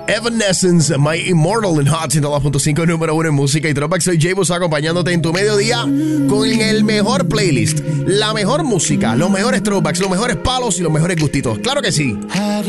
Evanescence, My Immortal in Hot 102.5, número 1 en música y throwback. Soy Jay Bus acompañándote en tu mediodía con el mejor playlist, la mejor música, los mejores throwbacks, los mejores palos y los mejores gustitos. ¡Claro que sí!